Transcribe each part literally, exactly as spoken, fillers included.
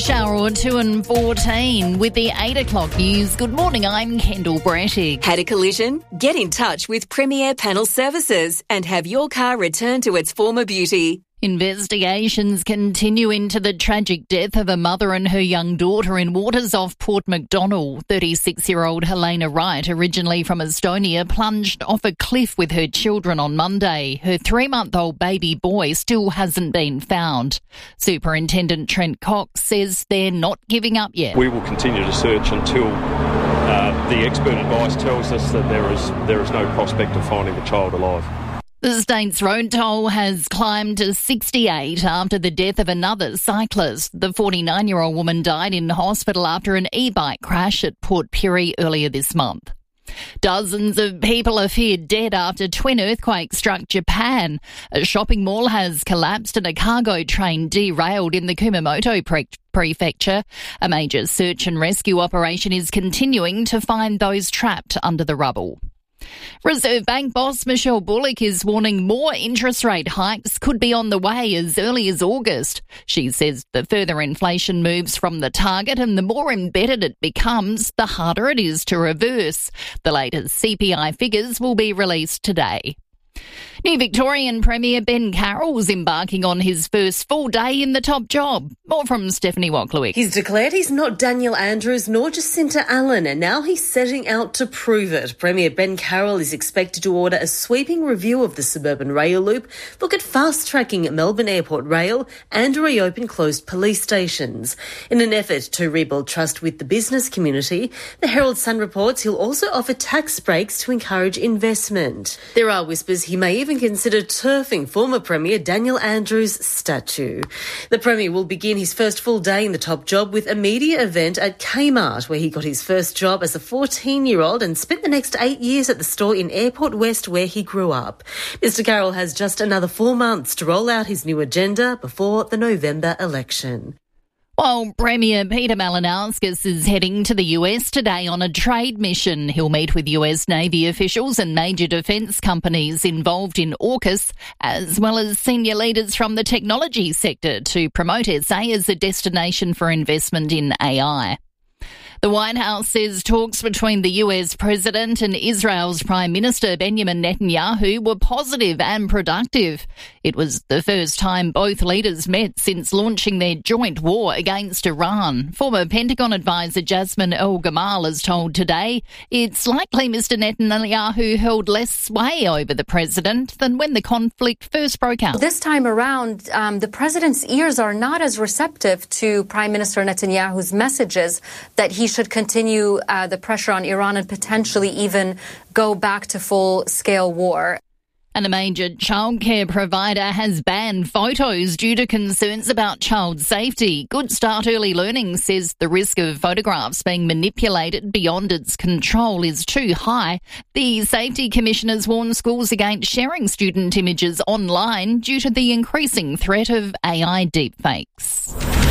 rush hour two and fourteen with the eight o'clock news. Good morning, I'm Kendall Brettig. Had a collision? Get in touch with Premier Panel Services and have your car returned to its former beauty. Investigations continue into the tragic death of a mother and her young daughter in waters off Port MacDonnell. thirty-six-year-old Helena Wright, originally from Estonia, plunged off a cliff with her children on Monday. Her three-month-old baby boy still hasn't been found. Superintendent Trent Cox says they're not giving up yet. We will continue to search until uh, the expert advice tells us that there is there is no prospect of finding the child alive. The state's road toll has climbed to sixty-eight after the death of another cyclist. The forty-nine-year-old woman died in hospital after an e-bike crash at Port Pirie earlier this month. Dozens of people are feared dead after twin earthquakes struck Japan. A shopping mall has collapsed and a cargo train derailed in the Kumamoto pre- prefecture. A major search and rescue operation is continuing to find those trapped under the rubble. Reserve Bank boss Michelle Bullock is warning more interest rate hikes could be on the way as early as August. She says the further inflation moves from the target and the more embedded it becomes, the harder it is to reverse. The latest C P I figures will be released today. New Victorian Premier Ben Carroll's embarking on his first full day in the top job. More from Stephanie Wacklewick. He's declared he's not Daniel Andrews nor Jacinta Allen, and now he's setting out to prove it. Premier Ben Carroll is expected to order a sweeping review of the suburban rail loop, look at fast-tracking Melbourne Airport Rail, and reopen closed police stations. In an effort to rebuild trust with the business community, the Herald Sun reports he'll also offer tax breaks to encourage investment. There are whispers he may even consider turfing former Premier Daniel Andrews' statue. The Premier will begin his first full day in the top job with a media event at Kmart, where he got his first job as a fourteen-year-old and spent the next eight years at the store in Airport West where he grew up. Mister Carroll has just another four months to roll out his new agenda before the November election. While Premier Peter Malinauskas is heading to the U S today on a trade mission, he'll meet with U S Navy officials and major defence companies involved in AUKUS, as well as senior leaders from the technology sector to promote S A as a destination for investment in A I. The White House says talks between the U S President and Israel's Prime Minister Benjamin Netanyahu were positive and productive. It was the first time both leaders met since launching their joint war against Iran. Former Pentagon advisor Jasmine El-Gamal has told Today it's likely Mister Netanyahu held less sway over the president than when the conflict first broke out. This time around, um, the president's ears are not as receptive to Prime Minister Netanyahu's messages that he should continue uh, the pressure on Iran and potentially even go back to full-scale war. And a major childcare provider has banned photos due to concerns about child safety. Good Start Early Learning says the risk of photographs being manipulated beyond its control is too high. The Safety Commissioners warn schools against sharing student images online due to the increasing threat of A I deepfakes.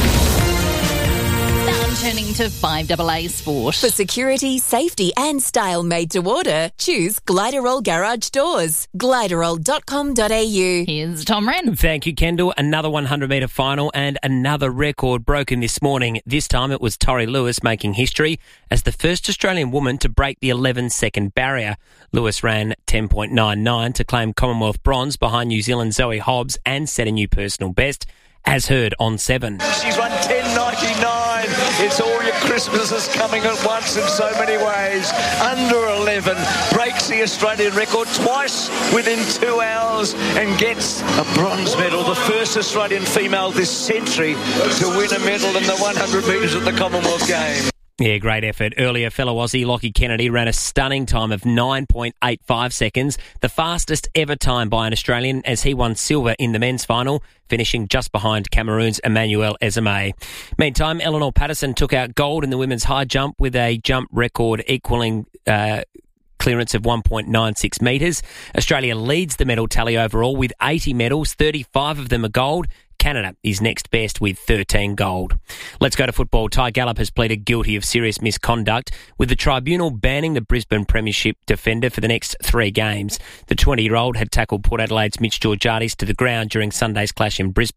Turning to five A A Sport. For security, safety and style made to order, choose Gliderol Garage Doors. gliderol dot com dot a u. Here's Tom Wren. Thank you, Kendall. Another one hundred metre final and another record broken this morning. This time it was Tori Lewis making history as the first Australian woman to break the eleven second barrier. Lewis ran ten point nine nine to claim Commonwealth bronze behind New Zealand's Zoe Hobbs and set a new personal best, as heard on Seven. She's run ten ninety-nine. It's all your Christmases coming at once in so many ways. Under eleven, breaks the Australian record twice within two hours and gets a bronze medal. The first Australian female this century to win a medal in the one hundred metres at the Commonwealth Games. Yeah, great effort. Earlier, fellow Aussie Lockie Kennedy ran a stunning time of nine point eight five seconds, the fastest ever time by an Australian, as he won silver in the men's final, finishing just behind Cameroon's Emmanuel Ezeme. Meantime, Eleanor Patterson took out gold in the women's high jump with a jump record equalling uh, clearance of one point nine six metres. Australia leads the medal tally overall with eighty medals, thirty-five of them are gold. Canada is next best with thirteen gold. Let's go to football. Ty Gallup has pleaded guilty of serious misconduct, with the tribunal banning the Brisbane Premiership defender for the next three games. The twenty-year-old had tackled Port Adelaide's Mitch Georgiades to the ground during Sunday's clash in Brisbane.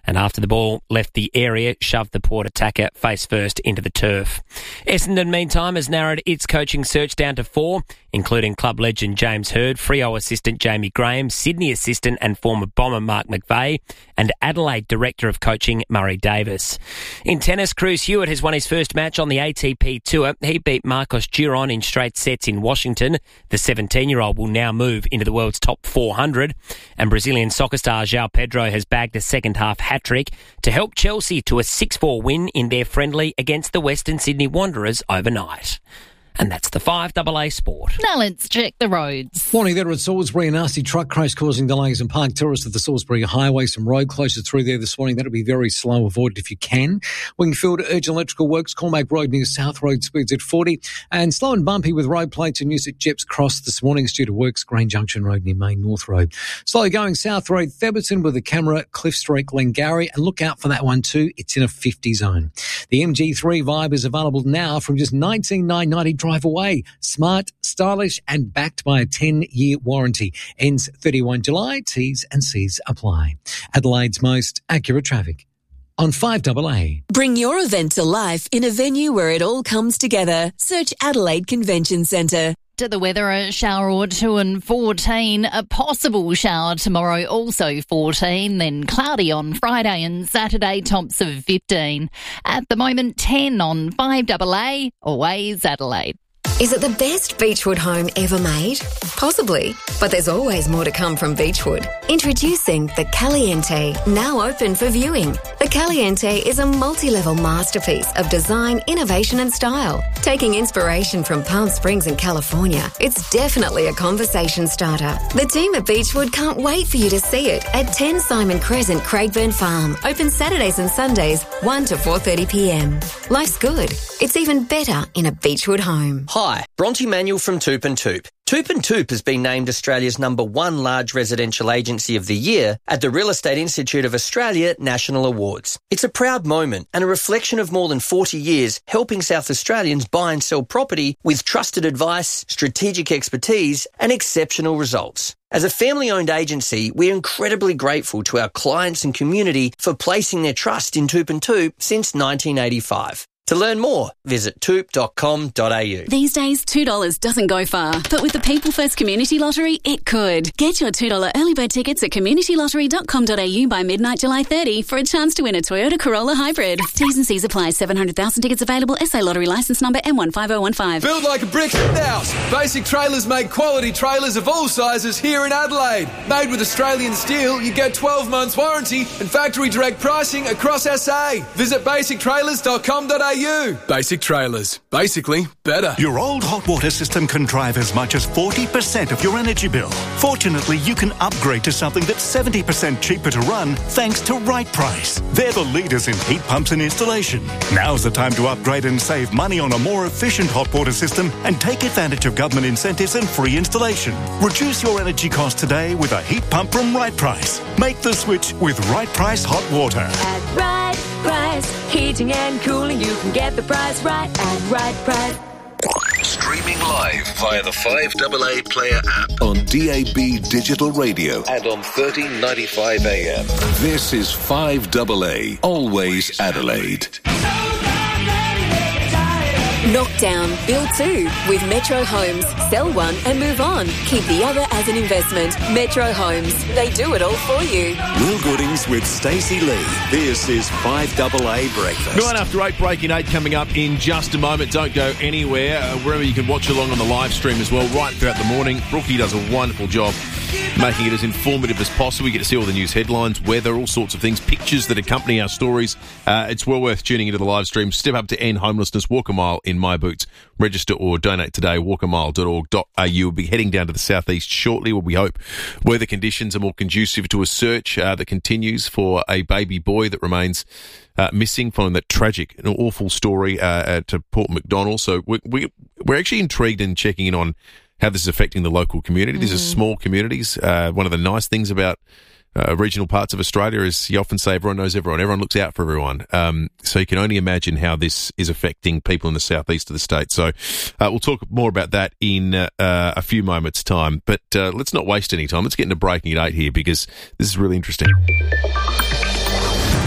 and after the ball left the area, shoved the Port attacker face first into the turf. Essendon, meantime, has narrowed its coaching search down to four, including club legend James Hird, Freo assistant Jamie Graham, Sydney assistant and former Bomber Mark McVeigh, and Adelaide director of coaching Murray Davis. In tennis, Cruz Hewitt has won his first match on the A T P Tour. He beat Marcos Giron in straight sets in Washington. The seventeen-year-old will now move into the world's top four hundred. And Brazilian soccer star João Pedro has bagged a second-half hat-trick to help Chelsea to a six four win in their friendly against the Western Sydney Wanderers overnight. And that's the five A A Sport. Now let's check the roads. Morning there at Salisbury. A nasty truck crash causing delays in Park Terrace at the Salisbury Highway. Some road closures through there this morning. That'll be very slow. Avoid it if you can. Wingfield Urgent Electrical Works, Cormac Road near South Road, speeds at forty. And slow and bumpy with road plates in use at Jeps Cross this morning. It's due to works, Green Junction Road near Main North Road. Slowly going South Road, Theberton with a camera, Cliff Street, Glengarry. And look out for that one too. It's in a fifty zone. The M G three Vibe is available now from just nineteen thousand nine hundred ninety drive away. Smart, stylish and backed by a ten-year warranty. Ends thirty-first July. T's and C's apply. Adelaide's most accurate traffic on five A A. Bring your event to life in a venue where it all comes together. Search Adelaide Convention Centre. To the weather, a shower or two and fourteen. A possible shower tomorrow, also fourteen. Then cloudy on Friday and Saturday, tops of fifteen. At the moment, ten on five A A. Always Adelaide. Is it the best Beechwood home ever made? Possibly, but there's always more to come from Beechwood. Introducing the Caliente, now open for viewing. The Caliente is a multi-level masterpiece of design, innovation and style. Taking inspiration from Palm Springs and California, it's definitely a conversation starter. The team at Beechwood can't wait for you to see it at ten Simon Crescent, Craigburn Farm. Open Saturdays and Sundays, one to four thirty p m. Life's good. It's even better in a Beechwood home. Hi, Bronte Manuel from Toop and Toop. Toop and Toop has been named Australia's number one large residential agency of the year at the Real Estate Institute of Australia National Awards. It's a proud moment and a reflection of more than forty years helping South Australians buy and sell property with trusted advice, strategic expertise and exceptional results. As a family-owned agency, we're incredibly grateful to our clients and community for placing their trust in Toop and Toop since nineteen eighty-five. To learn more, visit toop dot com dot a u. These days, two dollars doesn't go far, but with the People First Community Lottery, it could. Get your two dollars early bird tickets at community lottery dot com dot a u by midnight July thirtieth for a chance to win a Toyota Corolla Hybrid. T's and C's apply. seven hundred thousand tickets available. S A Lottery licence number M one five oh one five. Build like a brick house. Basic Trailers make quality trailers of all sizes here in Adelaide. Made with Australian steel, you get twelve months warranty and factory direct pricing across S A. Visit basic trailers dot com dot a u. Basic Trailers. Basically, better. Your old hot water system can drive as much as forty percent of your energy bill. Fortunately, you can upgrade to something that's seventy percent cheaper to run thanks to Right Price. They're the leaders in heat pumps and installation. Now's the time to upgrade and save money on a more efficient hot water system and take advantage of government incentives and free installation. Reduce your energy costs today with a heat pump from Right Price. Make the switch with Right Price Hot Water. At Right Price, heating and cooling, you can get the price right at Right Price. Streaming live via the five A A Player app on D A B Digital Radio and on thirteen ninety-five A M. This is five A A, always Adelaide. Knockdown, build two with Metro Homes. Sell one and move on. Keep the other as an investment. Metro Homes. They do it all for you. Will Goodings with Stacey Lee. This is five A A Breakfast. Nine after eight, breaking eight coming up in just a moment. Don't go anywhere. Uh, wherever you can watch along on the live stream as well, right throughout the morning. Brookie does a wonderful job making it as informative as possible. You get to see all the news headlines, weather, all sorts of things, pictures that accompany our stories. Uh, it's well worth tuning into the live stream. Step up to end homelessness. Walk a mile in my boots. Register or donate today. walk a mile dot org dot a u. We'll be heading down to the southeast shortly where we hope weather conditions are more conducive to a search uh, that continues for a baby boy that remains uh, missing following that tragic and awful story uh, to Port McDonnell. So we, we, we're actually intrigued in checking in on how this is affecting the local community. These mm. are small communities. Uh, one of the nice things about uh, regional parts of Australia is you often say everyone knows everyone. Everyone looks out for everyone. Um, so you can only imagine how this is affecting people in the southeast of the state. So uh, we'll talk more about that in uh, uh, a few moments' time. But uh, let's not waste any time. Let's get into breaking at eight here because this is really interesting.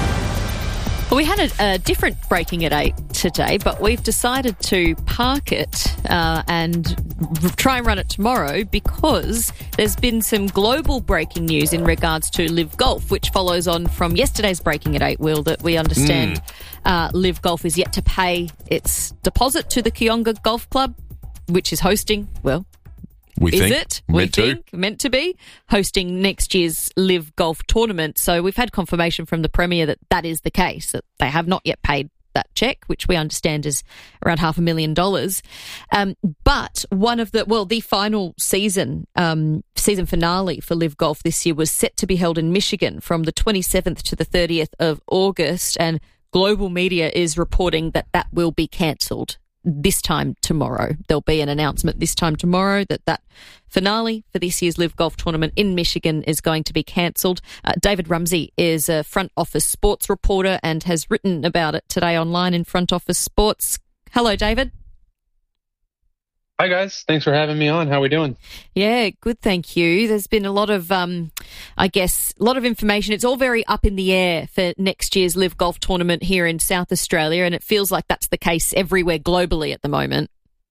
Well, we had a, a different breaking at eight today, but we've decided to park it uh, and r- try and run it tomorrow because there's been some global breaking news in regards to Live Golf, which follows on from yesterday's breaking at eight, Will, that we understand mm. uh, Live Golf is yet to pay its deposit to the Kionga Golf Club, which is hosting, well, We is think. it? Meant we to. think. Meant to be. Hosting next year's Live Golf tournament. So we've had confirmation from the Premier that that is the case, that they have not yet paid that cheque, which we understand is around half a million dollars. Um, but one of the, well, the final season, um, season finale for Live Golf this year was set to be held in Michigan from the twenty-seventh to the thirtieth of August. And global media is reporting that that will be cancelled this time tomorrow. There'll be an announcement this time tomorrow that that finale for this year's Live Golf tournament in Michigan is going to be cancelled. Uh, David Rumsey is a front office sports reporter and has written about it today online in Front Office Sports. Hello, David. Hi, guys. Thanks for having me on. How are we doing? Yeah, good, thank you. There's been a lot of, um, I guess, a lot of information. It's all very up in the air for next year's Live Golf tournament here in South Australia, and it feels like that's the case everywhere globally at the moment.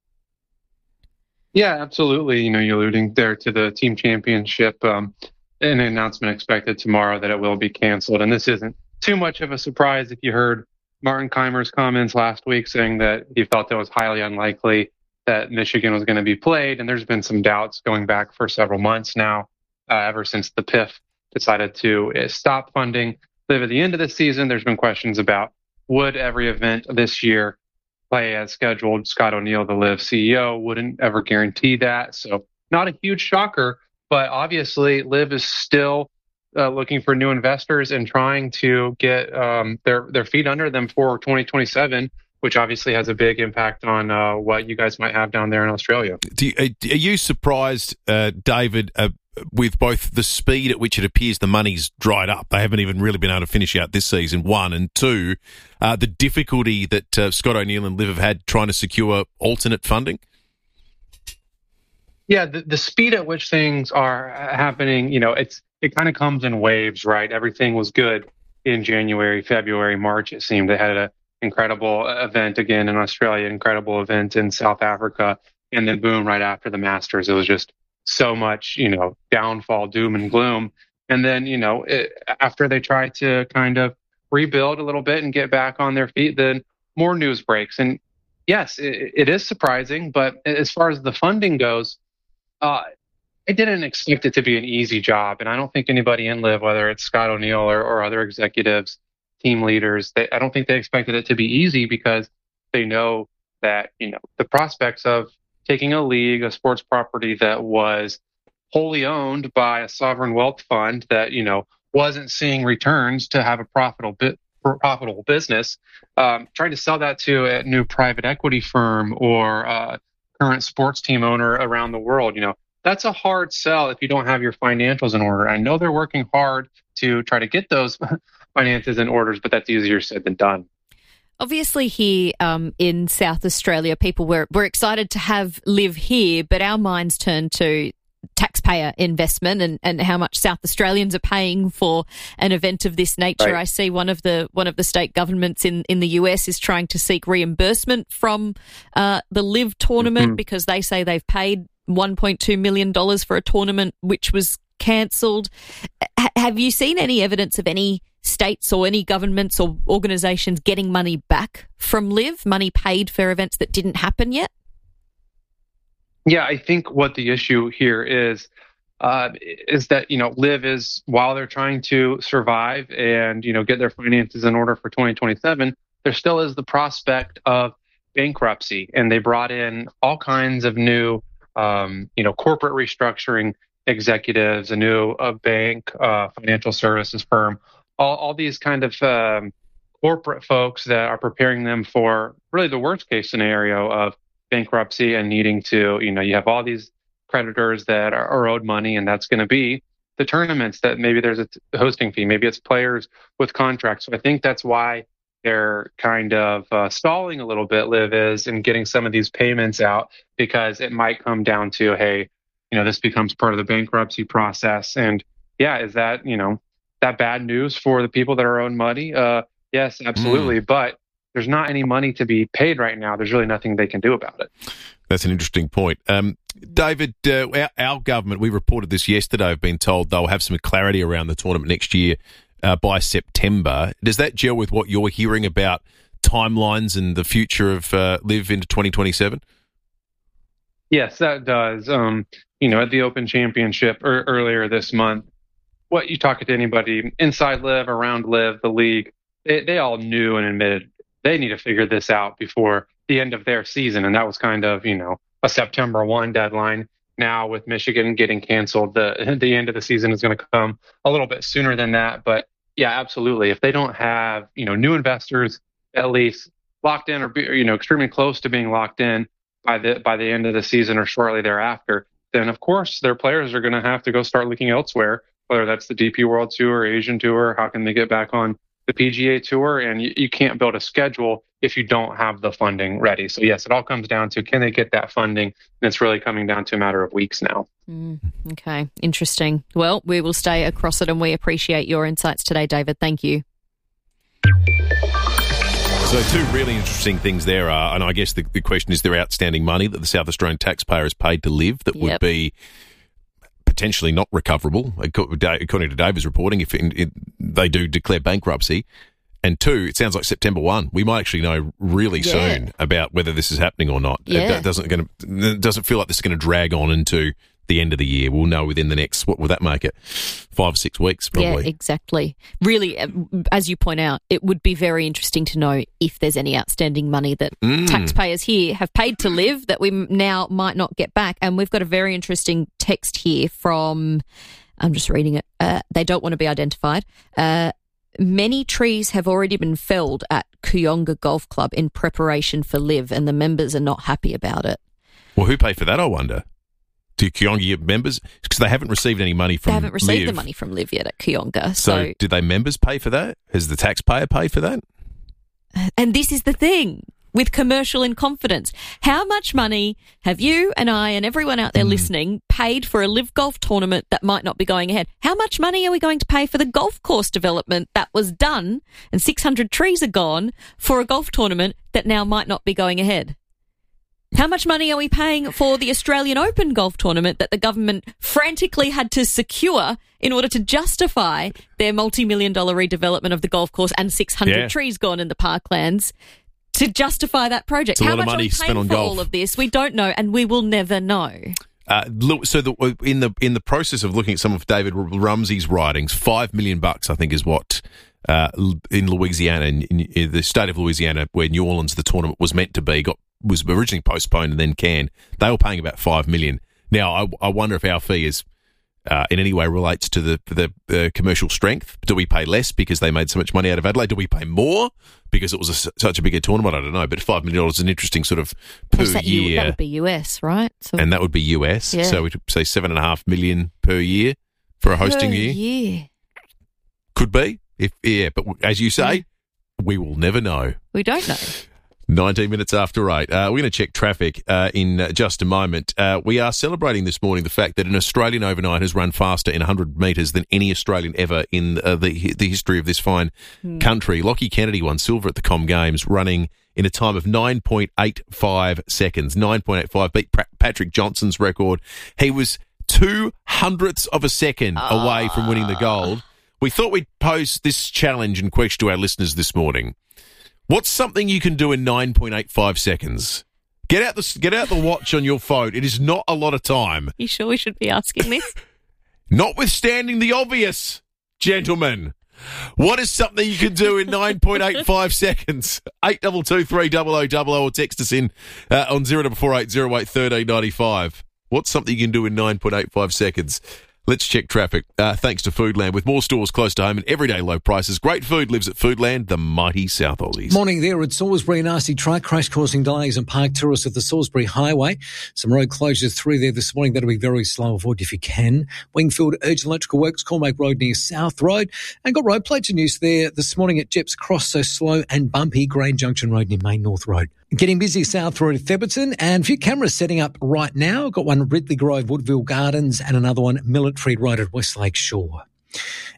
Yeah, absolutely. You know, you're alluding there to the team championship. Um, an announcement expected tomorrow that it will be canceled. And this isn't too much of a surprise if you heard Martin Keimer's comments last week saying that he felt it was highly unlikely that Michigan was going to be played. And there's been some doubts going back for several months now, uh, ever since the P I F decided to uh, stop funding Live at the end of the season. There's been questions about would every event this year play as scheduled. Scott O'Neill, the Live C E O, wouldn't ever guarantee that. So not a huge shocker, but obviously Live is still uh, looking for new investors and trying to get um, their, their feet under them for twenty twenty-seven. Which obviously has a big impact on uh, what you guys might have down there in Australia. Do you, are you surprised, uh, David, uh, with both the speed at which it appears the money's dried up? They haven't even really been able to finish out this season, one, and two, uh, the difficulty that uh, Scott O'Neill and Liv have had trying to secure alternate funding? Yeah, the, the speed at which things are happening, you know, it's it kind of comes in waves, right? Everything was good in January, February, March, it seemed. They had a incredible event again in Australia, incredible event in South Africa, and then boom, right after the Masters, it was just so much, you know, downfall, doom and gloom. And then, you know, it, after they try to kind of rebuild a little bit and get back on their feet, then more news breaks. And yes, it, it is surprising, but as far as the funding goes, uh, I didn't expect it to be an easy job. And I don't think anybody in Live, whether it's Scott O'Neill or, or other executives, team leaders, they, I don't think they expected it to be easy because they know that, you know, the prospects of taking a league, a sports property that was wholly owned by a sovereign wealth fund that, you know, wasn't seeing returns to have a profitable bit, profitable business, um, trying to sell that to a new private equity firm or a current sports team owner around the world, you know, that's a hard sell if you don't have your financials in order. I know they're working hard to try to get those finances and orders, but that's easier said than done. Obviously here um, in South Australia, people were, were excited to have Live here, but our minds turn to taxpayer investment and, and how much South Australians are paying for an event of this nature. Right. I see one of the one of the state governments in, in the U S is trying to seek reimbursement from uh, the Live tournament mm-hmm. because they say they've paid one point two million dollars for a tournament which was cancelled. H- have you seen any evidence of any states or any governments or organisations getting money back from Live, money paid for events that didn't happen yet? Yeah, I think what the issue here is, uh, is that, you know, Live is, while they're trying to survive and, you know, get their finances in order for twenty twenty-seven, there still is the prospect of bankruptcy. And they brought in all kinds of new, um, you know, corporate restructuring executives, a new a bank, uh, financial services firm, all, all these kind of um, corporate folks that are preparing them for really the worst case scenario of bankruptcy and needing to, you know, you have all these creditors that are, are owed money, and that's going to be the tournaments that maybe there's a t- hosting fee, maybe it's players with contracts. So I think that's why they're kind of uh, stalling a little bit, Liv is, in getting some of these payments out, because it might come down to, hey, you know, this becomes part of the bankruptcy process. And yeah, is that, you know, that bad news for the people that are owed money? Uh, Yes, absolutely. Mm. But there's not any money to be paid right now. There's really nothing they can do about it. That's an interesting point. Um, David, uh, our, our government, we reported this yesterday, have been told they'll have some clarity around the tournament next year uh, by September. Does that gel with what you're hearing about timelines and the future of uh, Live into twenty twenty-seven? Yes, that does. Um, you know, at the Open Championship or earlier this month, what you talk to anybody inside Live, around Live, the league, they, they all knew and admitted they need to figure this out before the end of their season. And that was kind of, you know, a September first deadline. Now with Michigan getting canceled, the the end of the season is going to come a little bit sooner than that. But yeah, absolutely. If they don't have, you know, new investors at least locked in or, be, or you know, extremely close to being locked in by the by the end of the season or shortly thereafter, then of course their players are going to have to go start looking elsewhere, whether that's the D P World Tour, Asian Tour. How can they get back on the P G A Tour? And you, you can't build a schedule if you don't have the funding ready. So yes, it all comes down to, can they get that funding? And it's really coming down to a matter of weeks now. Mm, okay, interesting. Well, we will stay across it, and we appreciate your insights today, David. Thank you. So two really interesting things there are, and I guess the, the question is, there outstanding money that the South Australian taxpayer has paid to Live that Yep. would be potentially not recoverable, according to David's reporting, if it, it, they do declare bankruptcy. And two, it sounds like September first. We might actually know really Yeah. soon about whether this is happening or not. Yeah. It doesn't going to it doesn't feel like this is going to drag on into the end of the year. We'll know within the next, what will that make it? Five or six weeks, probably. Yeah, exactly. Really, uh, as you point out, it would be very interesting to know if there's any outstanding money that Mm. taxpayers here have paid to Live that we m- now might not get back. And we've got a very interesting text here from, I'm just reading it, uh, they don't want to be identified. Uh, many trees have already been felled at Kooyonga Golf Club in preparation for Live, and the members are not happy about it. Well, who paid for that, I wonder? Do Kooyonga members? Because they haven't received any money from They haven't received Live. the money from Live yet at Kooyonga. So, So, did they members pay for that? Has the taxpayer paid for that? and this is the thing with commercial in confidence. How much money have you and I and everyone out there listening paid for a Live Golf tournament that might not be going ahead? How much money are we going to pay for the golf course development that was done and six hundred trees are gone for a golf tournament that now might not be going ahead? How much money are we paying for the Australian Open golf tournament that the government frantically had to secure in order to justify their multi-million dollar redevelopment of the golf course and six hundred Yeah. trees gone in the parklands to justify that project? It's a How lot of much money are we spent paying on for golf. all of this? We don't know, and we will never know. Uh, look, so the, in the in the process of looking at some of David Rumsey's writings, five million bucks, I think, is what uh, in Louisiana, in, in the state of Louisiana, where New Orleans, the tournament was meant to be, got was originally postponed and then canned. They were paying about five million. Now, I, I wonder if our fee is uh, in any way relates to the the uh, commercial strength. Do we pay less because they made so much money out of Adelaide? Do we pay more because it was a, such a bigger tournament? I don't know, but five million dollars is an interesting sort of per What's that, U- year. that would be U S, right? So And that would be U S. Yeah. So we'd say seven and a half million per year for a hosting per year. year. Could be. If yeah, but as you say, we will never know. We don't know. nineteen minutes after eight. Uh, we're going to check traffic uh, in uh, just a moment. Uh, we are celebrating this morning the fact that an Australian overnight has run faster in one hundred metres than any Australian ever in uh, the the history of this fine Hmm. country. Lockie Kennedy won silver at the Com Games, running in a time of nine point eight five seconds. nine point eight five beat Pra- Patrick Johnson's record. He was two hundredths of a second away from winning the gold. We thought we'd pose this challenge and question to our listeners this morning. What's something you can do in nine point eight five seconds? Get out the get out the watch on your phone. It is not a lot of time. You sure we should be asking this? Notwithstanding the obvious, gentlemen. What is something you can do in nine point eight five seconds? eight two two three double oh double oh or text us in uh, on zero double four eight zero eight one three nine five. What's something you can do in nine point eight five seconds? Let's check traffic. Uh, thanks to Foodland. With more stores close to home and everyday low prices, great food lives at Foodland, the mighty South Aussies. Morning there at Salisbury. A nasty truck crash causing delays and park tourists at the Salisbury Highway. Some road closures through there this morning. That'll be very slow. Avoid if you can. Wingfield Urgent Electrical Works, Cormac Road near South Road. And got road plates news there this morning at Jeps Cross, so slow and bumpy. Grand Junction Road near Main North Road. Getting busy South Road at Theberton, and a few cameras setting up right now. Got one at Ridley Grove, Woodville Gardens, and another one Military Road at Westlake Shore.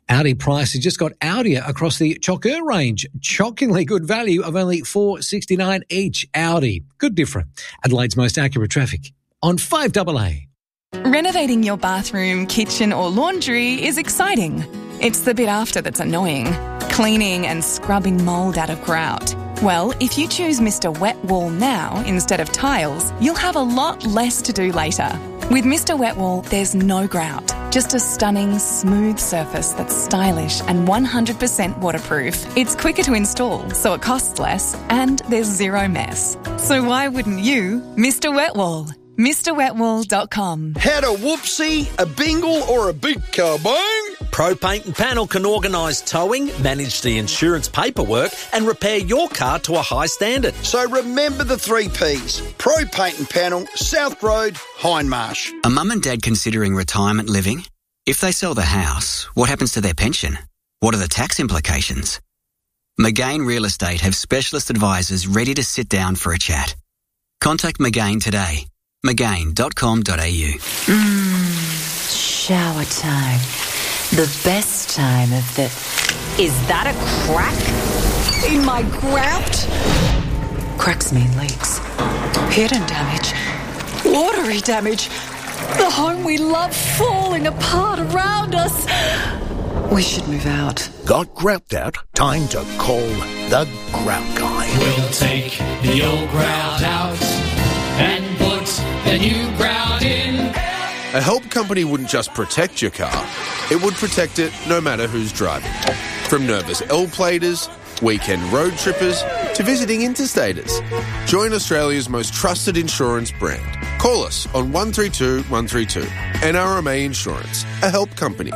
Audi prices just got Audia across the Chocker range. Shockingly good value of only four dollars sixty-nine each. Audi. Good different. Adelaide's most accurate traffic on five double A. Renovating your bathroom, kitchen or laundry is exciting. It's the bit after that's annoying. Cleaning and scrubbing mould out of grout. Well, if you choose Mister Wet Wall now instead of tiles, you'll have a lot less to do later. With Mister Wet Wall, there's no grout, just a stunning, smooth surface that's stylish and one hundred percent waterproof. It's quicker to install, so it costs less, and there's zero mess. So why wouldn't you? Mister Wet Wall. Mr Wet Wall dot com. Had a whoopsie, a bingle or a big kabang? Pro Paint and Panel can organise towing, manage the insurance paperwork and repair your car to a high standard. So remember the three Ps. Pro Paint and Panel, South Road, Hindmarsh. A mum and dad considering retirement living? If they sell the house, what happens to their pension? What are the tax implications? McGain Real Estate have specialist advisors ready to sit down for a chat. Contact McGain today. McGain dot com dot a u. Mmm, shower time. The best time of the... Is that a crack in my grout? Cracks mean leaks. Hidden damage. Watery damage. The home we love falling apart around us. We should move out. Got grout out? Time to call the Grout Guy. We'll take the old grout out and put the new grout in. A help company wouldn't just protect your car, it would protect it no matter who's driving. From nervous L-platers, weekend road trippers, to visiting interstaters. Join Australia's most trusted insurance brand. Call us on one three two one three two. N R M A Insurance, a help company.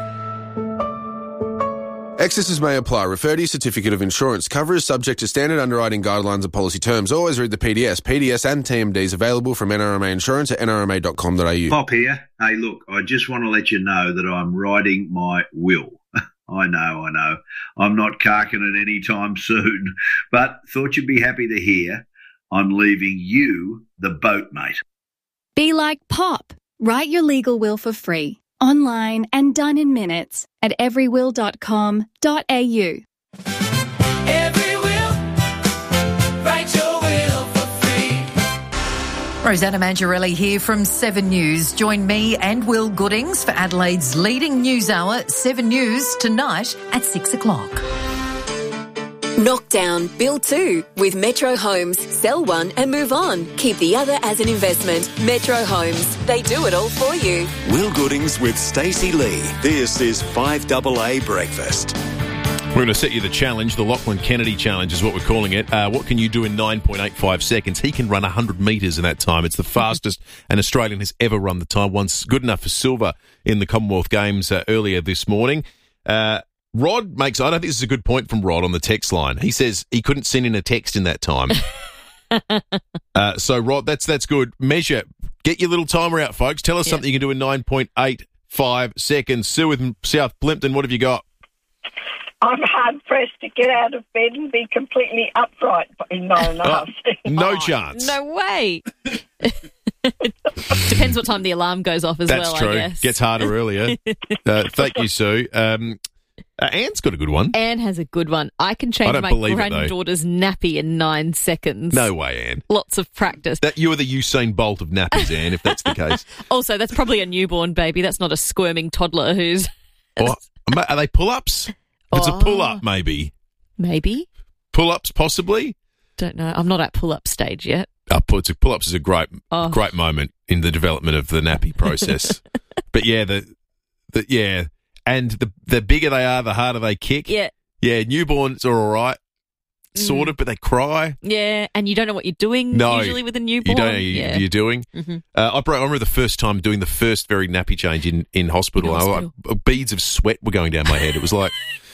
Excesses may apply. Refer to your certificate of insurance. Cover is subject to standard underwriting guidelines and policy terms. Always read the P D S. P D S and T M Ds available from N R M A Insurance at N R M A dot com dot a u. Pop here. Hey, look, I just want to let you know that I'm writing my will. I know, I know. I'm not carking it any time soon, but thought you'd be happy to hear I'm leaving you the boat, mate. Be like Pop. Write your legal will for free. Online and done in minutes at every will dot com dot a u. Every will, write your will for free. Rosanna Mangiarelli here from Seven News. Join me and Will Goodings for Adelaide's leading news hour, Seven News, tonight at six o'clock. Knock down, build two with Metro Homes. Sell one and move on. Keep the other as an investment. Metro Homes. They do it all for you. Will Goodings with Stacey Lee. This is five double A Breakfast. We're going to set you the challenge. The Lachlan Kennedy challenge is what we're calling it. Uh, what can you do in nine point eight five seconds? He can run one hundred metres in that time. It's the fastest an Australian has ever run the time. Once good enough for silver in the Commonwealth Games uh, earlier this morning. Uh, Rod makes, I don't think this is a good point from Rod on the text line. He says he couldn't send in a text in that time. uh, so, Rod, that's that's good. Measure. Get your little timer out, folks. Tell us yeah. something you can do in nine point eight five seconds. Sue with South Plympton, what have you got? I'm hard-pressed to get out of bed and be completely upright in nine and a half seconds. No chance. No way. Depends what time the alarm goes off as that's well, true. I guess. Gets harder earlier. uh, thank you, Sue. Um, Uh, Anne's got a good one. Anne has a good one. I can change I my granddaughter's it, nappy in nine seconds. No way, Anne. Lots of practice. That you are the Usain Bolt of nappies, Anne, if that's the case. Also, that's probably a newborn baby. That's not a squirming toddler who's... Or, are they pull-ups? If it's oh, a pull-up, maybe. Maybe. Pull-ups, possibly? Don't know. I'm not at pull-up stage yet. Oh, pull-ups is a great, oh. great moment in the development of the nappy process. But yeah, the, the yeah... And the the bigger they are, the harder they kick. Yeah. Yeah, newborns are all right, sort mm. of, but they cry. Yeah, and you don't know what you're doing no, usually with a newborn. You don't know what yeah. you're doing. Mm-hmm. Uh, I remember the first time doing the first very nappy change in, in hospital. In hospital. I, like, beads of sweat were going down my head. It was like...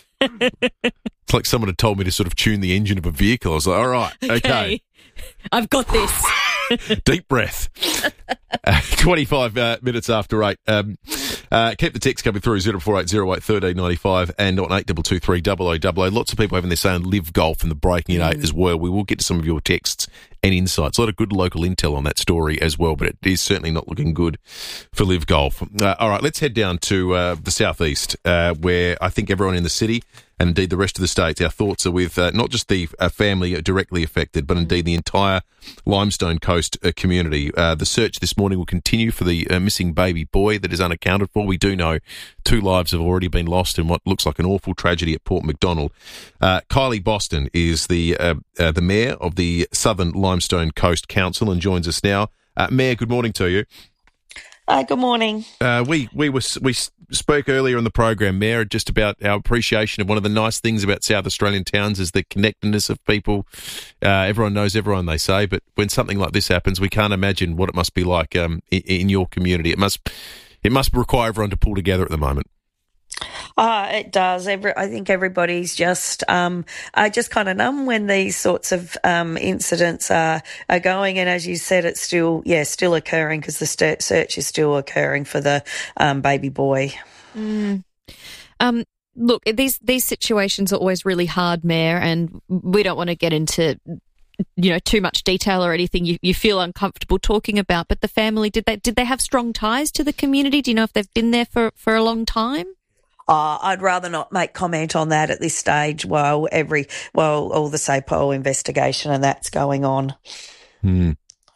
it's like someone had told me to sort of tune the engine of a vehicle. I was like, all right, okay. okay. I've got this. Deep breath. uh, twenty-five uh, minutes after eight. Um, Uh, keep the text coming through, zero four eight zero eight one three nine five and on eight two two three double oh double oh. Lots of people having their say on Live Golf and the breaking at eight as well. We will get to some of your texts and insights. A lot of good local intel on that story as well, but it is certainly not looking good for Live Golf. Uh, all right, let's head down to uh, the southeast, uh, where I think everyone in the city and indeed the rest of the states, our thoughts are with uh, not just the uh, family directly affected, but indeed the entire Limestone Coast uh, community. Uh, the search this morning will continue for the uh, missing baby boy that is unaccounted for. We do know two lives have already been lost in what looks like an awful tragedy at Port Macdonald. Uh, Kylie Boston is the uh, uh, the mayor of the Southern Limestone Coast Council and joins us now. Uh, Mayor, good morning to you. Uh, good morning. Uh, we we were we spoke earlier in the program, Mayor, just about our appreciation of one of the nice things about South Australian towns is the connectedness of people. Uh, everyone knows everyone, they say, but when something like this happens, we can't imagine what it must be like um, in, in your community. It must it must require everyone to pull together at the moment. Uh, it does. Every, I think everybody's just um, uh, just kind of numb when these sorts of um, incidents are, are going. And as you said, it's still, yeah, still occurring because the st- search is still occurring for the um, baby boy. Mm. Um, look, these these situations are always really hard, Mayor, and we don't want to get into, you know, too much detail or anything you, you feel uncomfortable talking about. But the family, did they did they have strong ties to the community? Do you know if they've been there for, for a long time? Uh, I'd rather not make comment on that at this stage while every while all the SAPOL investigation and that's going on. Hmm.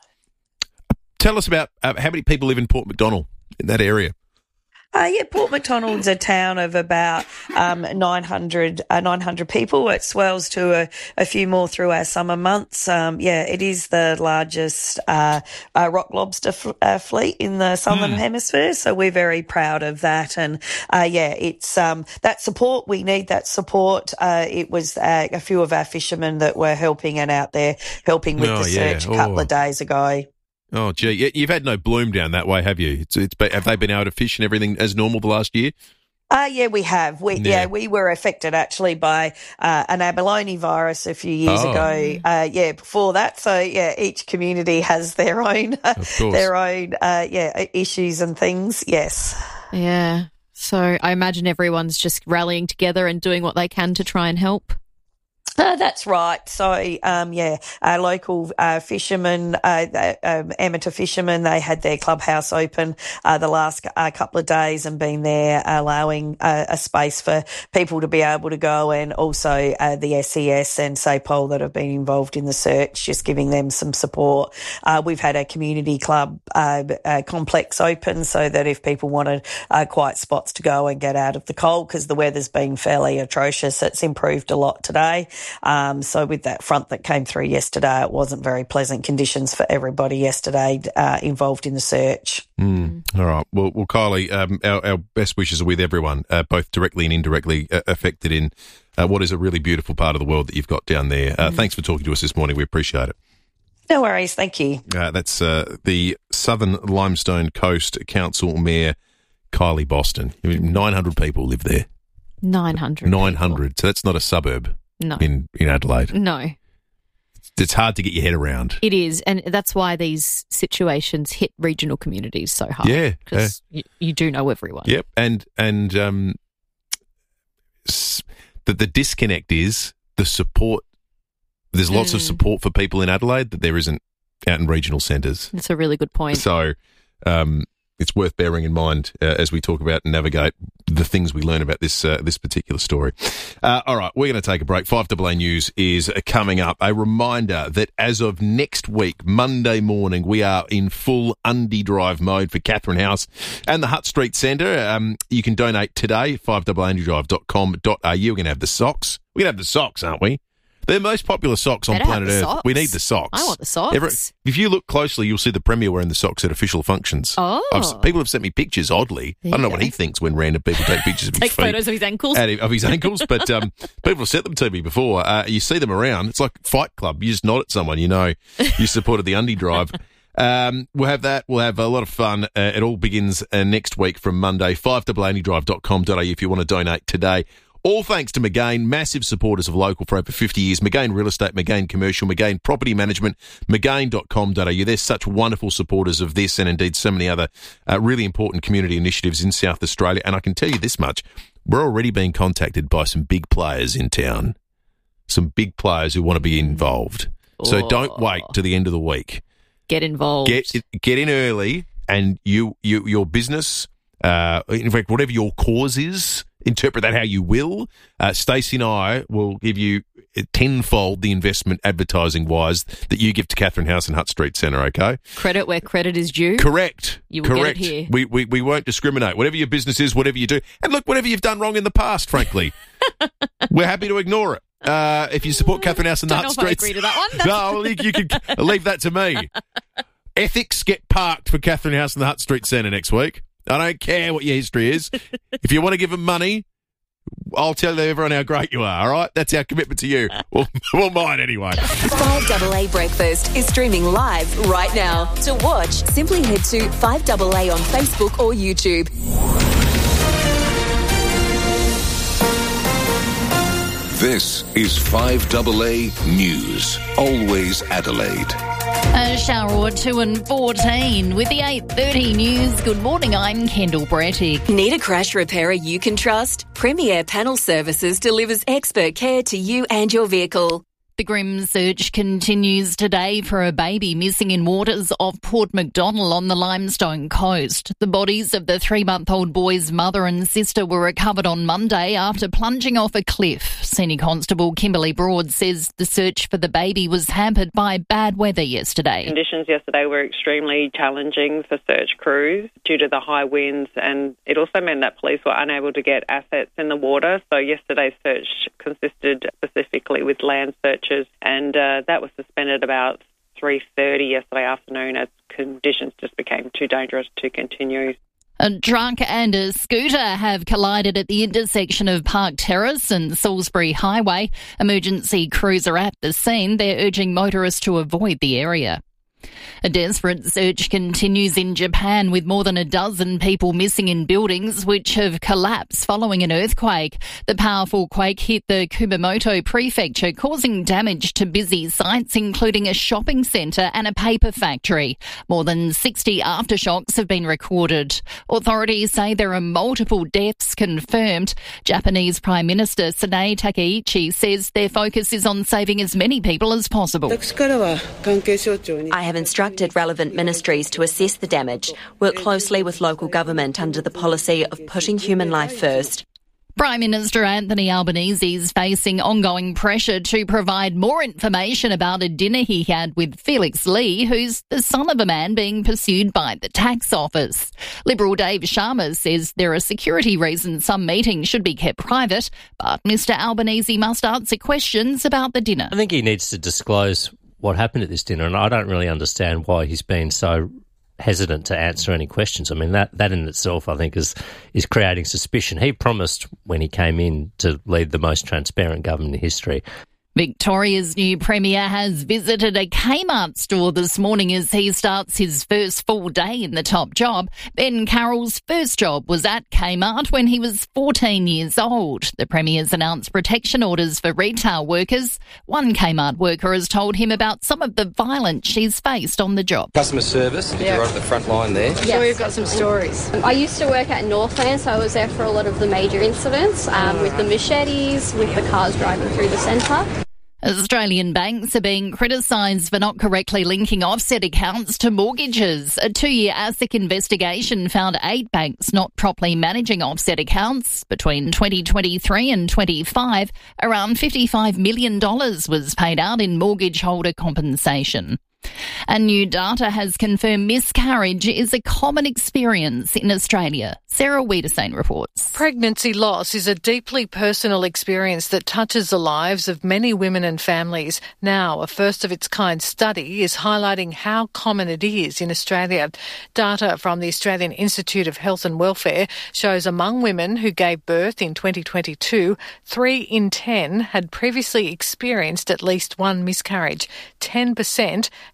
Tell us about uh, how many people live in Port Macdonald in that area. Uh, yeah, Port Macdonald's a town of about um, nine hundred, uh, nine hundred people. It swells to a, a few more through our summer months. Um, yeah, it is the largest uh, uh, rock lobster f- uh, fleet in the southern mm. hemisphere, so we're very proud of that. And uh, yeah, it's um, that support. We need that support. Uh, it was uh, a few of our fishermen that were helping and out there helping with oh, the yeah. search a couple oh. of days ago. Oh, gee, you've had no bloom down that way, have you? It's, it's, have they been able to fish and everything as normal the last year? Uh, yeah, we have. We, yeah. yeah, we were affected actually by uh, an abalone virus a few years oh. ago. Uh, yeah, before that. So yeah, each community has their own, their own, uh, yeah, issues and things. Yes. Yeah. So I imagine everyone's just rallying together and doing what they can to try and help. Uh, that's right. So, um, yeah, our local uh, fishermen, uh, um, amateur fishermen, they had their clubhouse open uh, the last uh, couple of days and been there, allowing uh, a space for people to be able to go, and also uh, the S E S and SAPOL that have been involved in the search, just giving them some support. Uh, we've had a community club uh, uh, complex open so that if people wanted uh, quiet spots to go and get out of the cold, because the weather's been fairly atrocious, it's improved a lot today. Um, so with that front that came through yesterday, it wasn't very pleasant conditions for everybody yesterday uh, involved in the search. Mm. All right. Well, well Kylie, um, our, our best wishes are with everyone, uh, both directly and indirectly uh, affected in uh, what is a really beautiful part of the world that you've got down there. Uh, mm. Thanks for talking to us this morning. We appreciate it. No worries. Thank you. Uh, that's uh, the Southern Limestone Coast Council Mayor, Kylie Boston. nine hundred people live there. nine hundred. nine hundred. So that's not a suburb. No. In, in Adelaide. No. It's hard to get your head around. It is, and that's why these situations hit regional communities so hard. Yeah. Because uh, you, you do know everyone. Yep, and and um, s- the, the disconnect is the support. There's lots mm. of support for people in Adelaide that there isn't out in regional centres. That's a really good point. So um, it's worth bearing in mind uh, as we talk about and navigate the things we learn about this uh, this particular story. Uh, all right, we're going to take a break. five A A News is coming up. A reminder that as of next week, Monday morning, we are in full undie drive mode for Catherine House and the Hutt Street Centre. Um, you can donate today, five A A undie drive dot com dot a u. We're going to have the socks. We're going to have the socks, aren't we? They're the most popular socks on Better planet Earth. Socks. We need the socks. I want the socks. Every, if you look closely, you'll see the Premier wearing the socks at official functions. Oh. I've, people have sent me pictures, oddly. There I don't know you what go. he thinks when random people take pictures of his Take feet. photos of his ankles. At- Of his ankles, but um, people have sent them to me before. Uh, you see them around. It's like Fight Club. You just nod at someone, you know you supported the undie drive. Um, we'll have that. We'll have a lot of fun. Uh, it all begins uh, next week from Monday. five A A undie drive dot com dot a u if you want to donate today. All thanks to Magain, massive supporters of local for over fifty years. Magain Real Estate, Magain Commercial, Magain Property Management, magain dot com dot a u. They're such wonderful supporters of this and indeed so many other uh, really important community initiatives in South Australia. And I can tell you this much, we're already being contacted by some big players in town, some big players who want to be involved. So Oh. don't wait to the end of the week. Get involved. Get get in early, and you, you your business, uh, in fact, whatever your cause is, interpret that how you will. Uh, Stacey and I will give you tenfold the investment advertising-wise that you give to Catherine House and Hutt Street Centre, okay? Credit where credit is due. Correct. You will Correct. get it here. We, we, we won't discriminate. Whatever your business is, whatever you do. And look, whatever you've done wrong in the past, frankly, we're happy to ignore it. Uh, if you support Catherine House and Don't Hutt know if I Street... agree to that one. That's- No, you, you can leave that to me. Ethics get parked for Catherine House and the Hutt Street Centre next week. I don't care what your history is. If you want to give them money, I'll tell everyone how great you are, all right? That's our commitment to you. Well, well mine anyway. five double A Breakfast is streaming live right now. To watch, simply head to five double A on Facebook or YouTube. This is five double A News. Always Adelaide. A shower or two and fourteen with the eight thirty news. Good morning, I'm Kendall Brettick. Need a crash repairer you can trust? Premier Panel Services delivers expert care to you and your vehicle. The grim search continues today for a baby missing in waters off Port Macdonnell on the Limestone Coast. The bodies of the three-month-old boy's mother and sister were recovered on Monday after plunging off a cliff. Senior Constable Kimberly Broad says the search for the baby was hampered by bad weather yesterday. Conditions yesterday were extremely challenging for search crews due to the high winds, and it also meant that police were unable to get assets in the water. So yesterday's search consisted specifically with land searches, and uh, that was suspended about three thirty yesterday afternoon as conditions just became too dangerous to continue. A truck and a scooter have collided at the intersection of Park Terrace and Salisbury Highway. Emergency crews are at the scene. They're urging motorists to avoid the area. A desperate search continues in Japan with more than a dozen people missing in buildings which have collapsed following an earthquake. The powerful quake hit the Kumamoto prefecture, causing damage to busy sites, including a shopping centre and a paper factory. More than sixty aftershocks have been recorded. Authorities say there are multiple deaths confirmed. Japanese Prime Minister Sanae Takaichi says their focus is on saving as many people as possible. I have instructed relevant ministries to assess the damage, work closely with local government under the policy of putting human life first. Prime Minister Anthony Albanese is facing ongoing pressure to provide more information about a dinner he had with Felix Lee, who's the son of a man being pursued by the tax office. Liberal Dave Sharma says there are security reasons some meetings should be kept private, but Mr Albanese must answer questions about the dinner. I think he needs to disclose what happened at this dinner, and I don't really understand why he's been so hesitant to answer any questions. I mean, that, that in itself, I think, is is creating suspicion. He promised when he came in to lead the most transparent government in history. Victoria's new Premier has visited a Kmart store this morning as he starts his first full day in the top job. Ben Carroll's first job was at Kmart when he was fourteen years old. The Premier's announced protection orders for retail workers. One Kmart worker has told him about some of the violence she's faced on the job. Customer service, Yeah. you're right at the front line there. I'm sure you've got some stories. I used to work at Northland, so I was there for a lot of the major incidents um, with the machetes, with the cars driving through the centre. Australian banks are being criticised for not correctly linking offset accounts to mortgages. A two-year ASIC investigation found eight banks not properly managing offset accounts. Between twenty twenty-three and twenty-five, around fifty-five million dollars was paid out in mortgage holder compensation. And new data has confirmed miscarriage is a common experience in Australia. Sarah Wiedersane reports. Pregnancy loss is a deeply personal experience that touches the lives of many women and families. Now, a first-of-its-kind study is highlighting how common it is in Australia. Data from the Australian Institute of Health and Welfare shows among women who gave birth in twenty twenty-two, three in ten had previously experienced at least one miscarriage. ten percent had experienced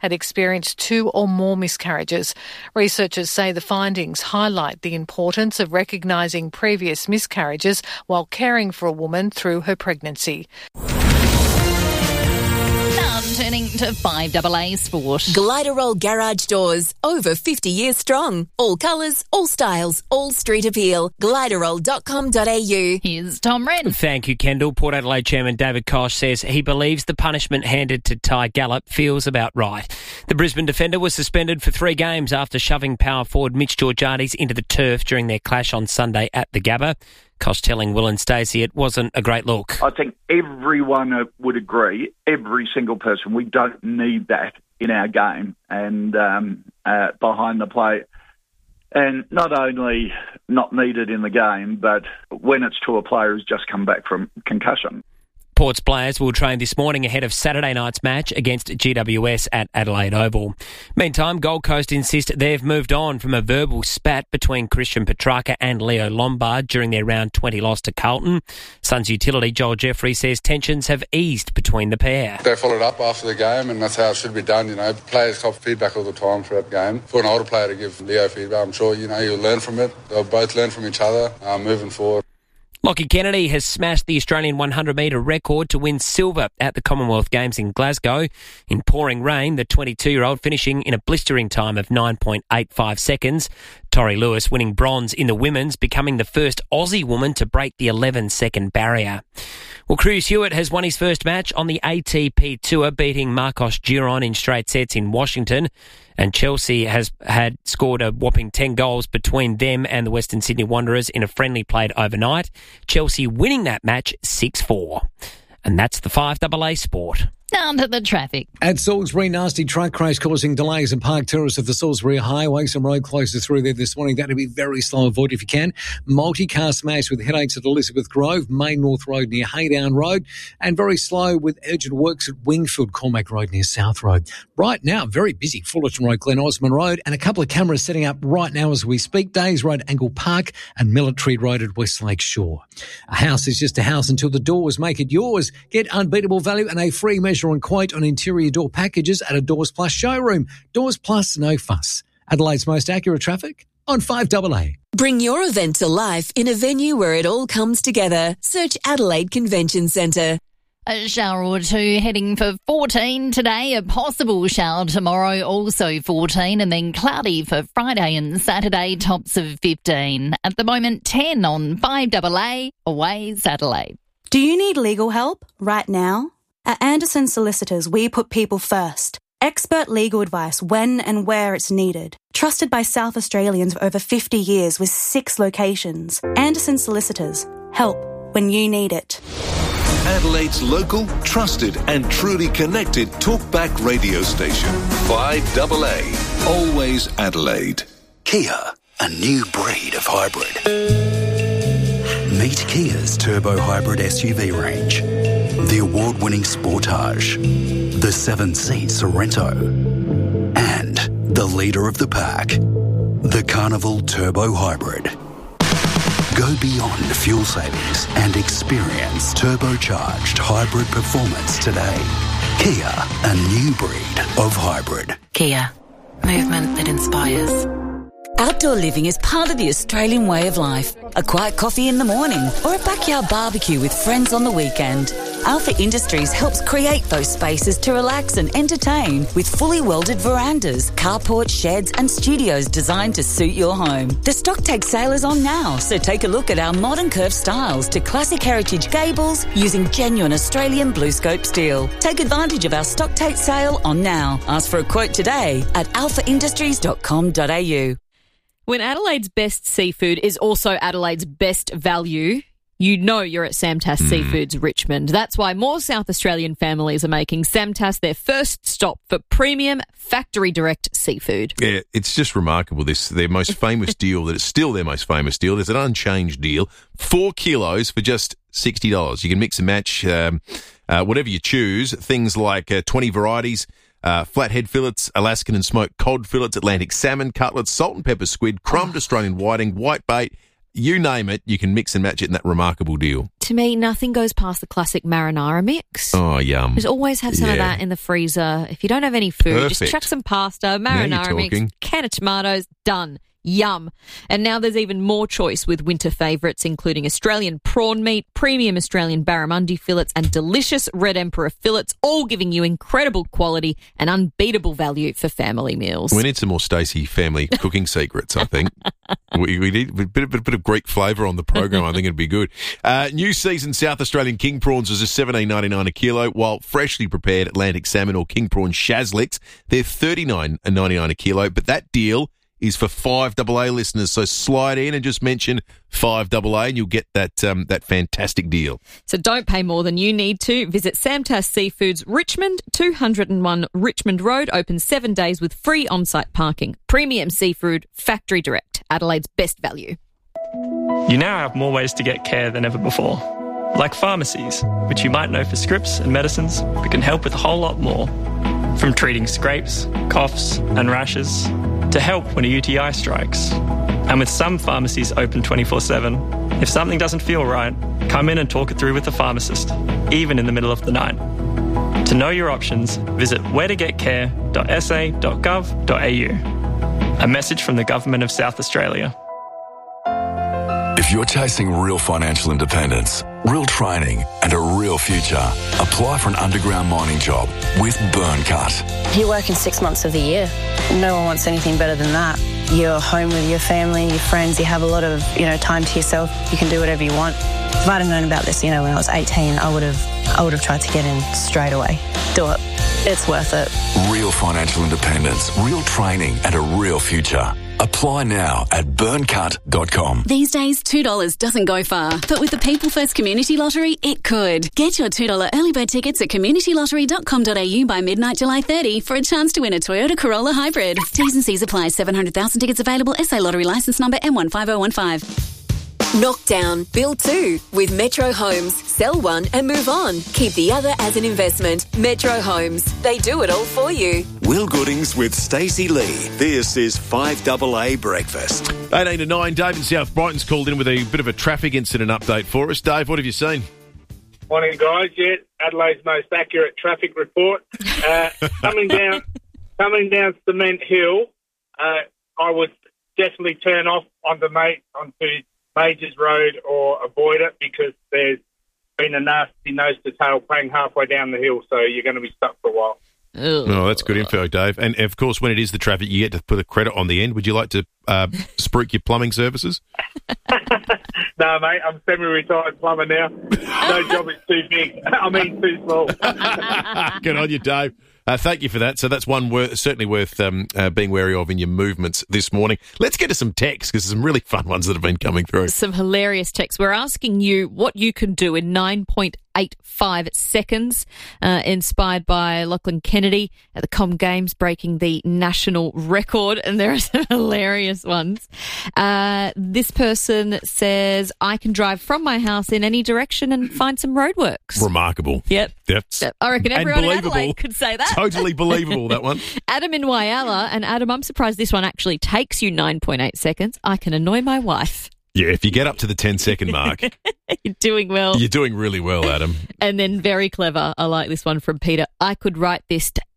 experienced two or more miscarriages. Researchers say the findings highlight the importance of recognising previous miscarriages while caring for a woman through her pregnancy. Turning to five double A Sport. Gliderol Garage Doors, over fifty years strong. All colours, all styles, all street appeal. gliderol dot com dot a u. Here's Tom Wren. Thank you, Kendall. Port Adelaide Chairman David Koch says he believes the punishment handed to Ty Gallop feels about right. The Brisbane defender was suspended for three games after shoving power forward Mitch Georgiades into the turf during their clash on Sunday at the Gabba. Koch telling Will and Stacey it wasn't a great look. I think everyone would agree, every single person, we don't need that in our game and um, uh, behind the plate. And not only not needed in the game, but when it's to a player who's just come back from concussion. Port's players will train this morning ahead of Saturday night's match against G W S at Adelaide Oval. Meantime, Gold Coast insist they've moved on from a verbal spat between Christian Petrarca and Leo Lombard during their round twenty loss to Carlton. Suns utility Joel Jeffrey says tensions have eased between the pair. They followed up after the game, and that's how it should be done. You know, players cop feedback all the time throughout the game. For an older player to give Leo feedback, I'm sure you know he'll learn from it. They'll both learn from each other uh, moving forward. Lockie Kennedy has smashed the Australian one hundred metre record to win silver at the Commonwealth Games in Glasgow. In pouring rain, the twenty-two-year-old finishing in a blistering time of nine point eight five seconds. Tori Lewis winning bronze in the women's, becoming the first Aussie woman to break the eleven-second barrier. Well, Cruz Hewitt has won his first match on the A T P Tour, beating Marcos Giron in straight sets in Washington. And Chelsea has had scored a whopping ten goals between them and the Western Sydney Wanderers in a friendly played overnight. Chelsea winning that match six four. And that's the five double A Sport. Down to the traffic. At Salisbury, nasty truck crash causing delays in Park Terrace of the Salisbury Highway. Some road closures through there this morning. That'll be very slow. Avoid if you can. Multi-car smash with headaches at Elizabeth Grove, Main North Road near Haydown Road, and very slow with urgent works at Wingfield, Cormac Road near South Road. Right now, very busy. Fullerton Road, Glen Osmond Road, and a couple of cameras setting up right now as we speak. Days Road, Angle Park, and Military Road at Westlake Shore. A house is just a house until the doors make it yours. Get unbeatable value and a free measure and quote on interior door packages at a Doors Plus showroom. Doors Plus, no fuss. Adelaide's most accurate traffic on five double A. Bring your event to life in a venue where it all comes together. Search Adelaide Convention Centre. A shower or two heading for fourteen today, a possible shower tomorrow, also fourteen, and then cloudy for Friday and Saturday, tops of fifteen. At the moment, ten on five double A, Always Adelaide. Do you need legal help right now? At Anderson Solicitors, we put people first. Expert legal advice when and where it's needed. Trusted by South Australians for over fifty years with six locations. Anderson Solicitors. Help when you need it. Adelaide's local, trusted and truly connected talkback radio station. five double A. Always Adelaide. Kia, a new breed of hybrid. Meet Kia's turbo hybrid S U V range. The award-winning Sportage, the seven-seat Sorrento, and the leader of the pack, the Carnival Turbo Hybrid. Go beyond fuel savings and experience turbocharged hybrid performance today. Kia, a new breed of hybrid. Kia, movement that inspires. Outdoor living is part of the Australian way of life. A quiet coffee in the morning or a backyard barbecue with friends on the weekend. Alpha Industries helps create those spaces to relax and entertain with fully welded verandas, carports, sheds and studios designed to suit your home. The stock take sale is on now, so take a look at our modern curved styles to classic heritage gables using genuine Australian blue scope steel. Take advantage of our stock take sale on now. Ask for a quote today at alpha industries dot com dot a u. When Adelaide's best seafood is also Adelaide's best value, you know you're at Samtas mm. Seafoods Richmond. That's why more South Australian families are making Samtas their first stop for premium factory direct seafood. Yeah, it's just remarkable. This their most famous deal, that it's still their most famous deal. There's an unchanged deal. Four kilos for just sixty dollars. You can mix and match um, uh, whatever you choose. Things like uh, twenty varieties. Uh, flathead fillets, Alaskan and smoked cod fillets, Atlantic salmon, cutlets, salt and pepper squid, crumbed oh. Australian whiting, white bait, you name it, you can mix and match it in that remarkable deal. to me, nothing goes past the classic marinara mix. Oh, yum. Just always have some yeah. of that in the freezer. If you don't have any food, Perfect. just chuck some pasta, Now you're marinara mix, talking. can of tomatoes, done. Yum. And now there's even more choice with winter favourites, including Australian prawn meat, premium Australian barramundi fillets, and delicious Red Emperor fillets, all giving you incredible quality and unbeatable value for family meals. We need some more Stacey family cooking secrets, I think. we, we need a bit, a bit, a bit of Greek flavour on the program. I think it'd be good. Uh, new season South Australian king prawns is a seventeen ninety-nine a kilo, while freshly prepared Atlantic salmon or king prawn shazliks, they're thirty-nine ninety-nine a kilo. But that deal is for five double A listeners. So slide in and just mention five double A and you'll get that um, that fantastic deal. So don't pay more than you need to. Visit Samtas Seafoods Richmond, two oh one Richmond Road, open seven days with free on-site parking. Premium seafood, factory direct, Adelaide's best value. You now have more ways to get care than ever before. Like pharmacies, which you might know for scripts and medicines, but can help with a whole lot more. From treating scrapes, coughs and rashes, to help when a U T I strikes. And with some pharmacies open twenty-four seven, if something doesn't feel right, come in and talk it through with the pharmacist, even in the middle of the night. To know your options, visit where to get care dot s a dot gov dot a u. A message from the Government of South Australia. If you're chasing real financial independence, real training and a real future, apply for an underground mining job with Burncut. You're working six months of the year. No one wants anything better than that. You're home with your family, your friends, you have a lot of, you know, time to yourself. You can do whatever you want. If I'd have known about this, you know, when I was eighteen, I would have I would have tried to get in straight away. Do it. It's worth it. Real financial independence, real training and a real future. Apply now at burncut dot com. These days, two dollars doesn't go far, but with the People First Community Lottery, it could. Get your two dollars early bird tickets at community lottery dot com dot a u by midnight July thirtieth for a chance to win a Toyota Corolla Hybrid. T's and C's apply. seven hundred thousand tickets available. S A Lottery licence number M one five oh one five. Knockdown, build two with Metro Homes. Sell one and move on. Keep the other as an investment. Metro Homes. They do it all for you. Will Goodings with Stacey Lee. This is five double A Breakfast. eighteen to nine, Dave in South Brighton's called in with a bit of a traffic incident update for us. Dave, what have you seen? Morning, guys. Yeah, Adelaide's most accurate traffic report. Uh, coming down coming down Cement Hill, uh, I would definitely turn off onto, ma- onto Majors Road or avoid it because there's been a nasty nose-to-tail bang halfway down the hill, so you're going to be stuck for a while. Oh, that's good info, Dave. And, of course, when it is the traffic, you get to put a credit on the end. Would you like to uh, spruik your plumbing services? No, mate, I'm semi-retired plumber now. No job is too big. I mean, too small. Good on you, Dave. Uh, thank you for that. So that's one worth, certainly worth um, uh, being wary of in your movements this morning. Let's get to some texts because there's some really fun ones that have been coming through. Some hilarious texts. We're asking you what you can do in nine point eight five seconds, uh, inspired by Lachlan Kennedy at the Com Games, breaking the national record. And there are some hilarious ones. Uh, this person says, I can drive from my house in any direction and find some roadworks. Remarkable. Yep. Yep. I reckon everyone in Adelaide could say that. Totally believable, that one. Adam in Whyalla, and Adam, I'm surprised this one actually takes you nine point eight seconds. I can annoy my wife. Yeah, if you get up to the ten second mark. You're doing well. You're doing really well, Adam. And then very clever, I like this one from Peter. I could write this to...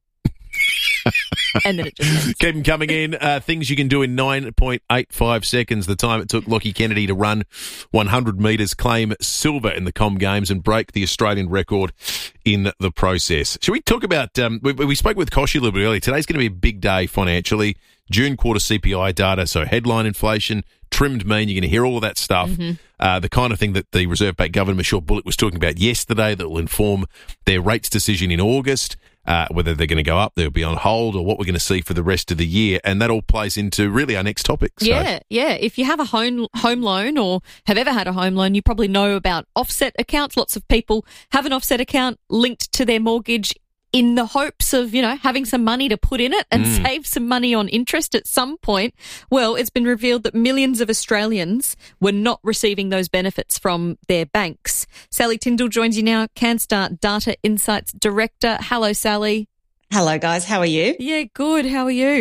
and then it just ends. Keep them coming in. Uh, things you can do in nine point eight five seconds. The time it took Lachie Kennedy to run one hundred metres, claim silver in the Com Games and break the Australian record in the process. Should we talk about, um, we, we spoke with Koshy a little bit earlier. Today's going to be a big day financially. June quarter C P I data, so headline inflation, trimmed mean, you're going to hear all of that stuff. Mm-hmm. Uh, the kind of thing that the Reserve Bank Governor, Michelle Bullock, was talking about yesterday that will inform their rates decision in August. Uh, whether they're going to go up, they'll be on hold, or what we're going to see for the rest of the year. And that all plays into really our next topic. So. Yeah, yeah. If you have a home home loan or have ever had a home loan, you probably know about offset accounts. Lots of people have an offset account linked to their mortgage in the hopes of, you know, having some money to put in it and mm. save some money on interest at some point. Well, it's been revealed that millions of Australians were not receiving those benefits from their banks. Sally Tyndall joins you now, CanStar Data Insights Director. Hello, Sally. Hello, guys. How are you? Yeah, good. How are you?